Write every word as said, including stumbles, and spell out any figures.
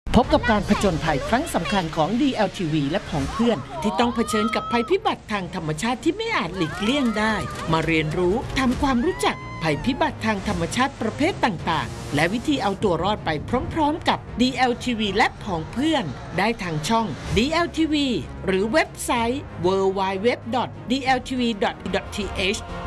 พบกับการผจญภัยครั้งสำคัญของ ดี แอล ที วี และผองเพื่อนที่ต้องเผชิญกับภัยพิบัติทางธรรมชาติที่ไม่อาจหลีกเลี่ยงได้มาเรียนรู้ทำความรู้จักภัยพิบัติทางธรรมชาติประเภทต่างๆและวิธีเอาตัวรอดไปพร้อมๆกับ ดี แอล ที วี และผองเพื่อนได้ทางช่อง ดี แอล ที วี หรือเว็บไซต์ ดับเบิลยู ดับเบิลยู ดับเบิลยู ดอท ดี แอล ที วี ดอท ที เอช